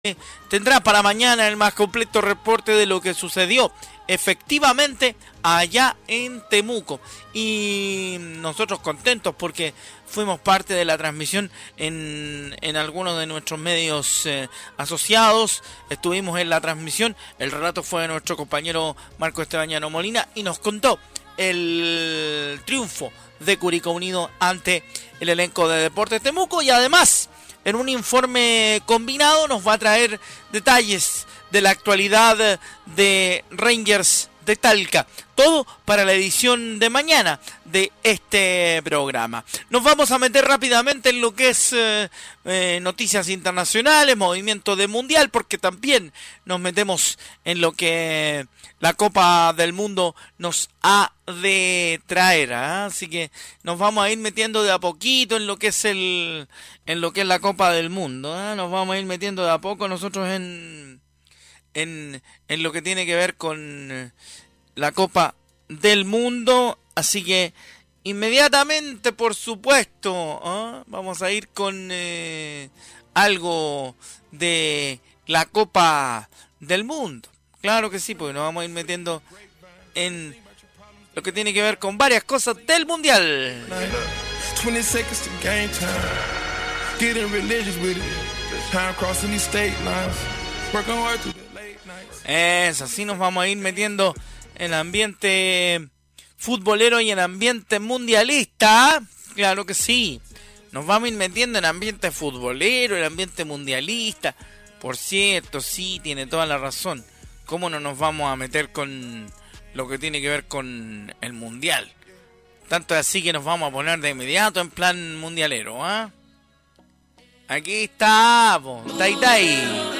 tendrá para mañana el más completo reporte de lo que sucedió efectivamente allá en Temuco. Y nosotros contentos porque fuimos parte de la transmisión en algunos de nuestros medios asociados. Estuvimos en la transmisión. El relato fue de nuestro compañero Marco Estebañano Molina y nos contó el triunfo de Curicó Unido ante el elenco de Deportes Temuco. Y además, en un informe combinado, nos va a traer detalles de la actualidad de Rangers de Talca. Todo para la edición de mañana de este programa. Nos vamos a meter rápidamente en lo que es noticias internacionales, movimiento de mundial, porque también nos metemos en lo que la Copa del Mundo nos ha de traer, ¿eh? Así que nos vamos a ir metiendo de a poquito en lo que es la Copa del Mundo, ¿eh? Nos vamos a ir metiendo de a poco nosotros en lo que tiene que ver con la Copa del Mundo. Así que inmediatamente, por supuesto, vamos a ir con algo de la Copa del Mundo. Claro que sí, porque nos vamos a ir metiendo en lo que tiene que ver con varias cosas del Mundial. 20 seconds to game time. Getting religious with it. Time crossing these state lines. Working hard through the late nights. Es así, nos vamos a ir metiendo en el ambiente futbolero y en ambiente mundialista. Claro que sí. Nos vamos a ir metiendo en ambiente futbolero, en ambiente mundialista. Por cierto, sí, tiene toda la razón. ¿Cómo no nos vamos a meter con lo que tiene que ver con el mundial? Tanto es así que nos vamos a poner de inmediato en plan mundialero, ¿ah? Aquí está, Tai Tai.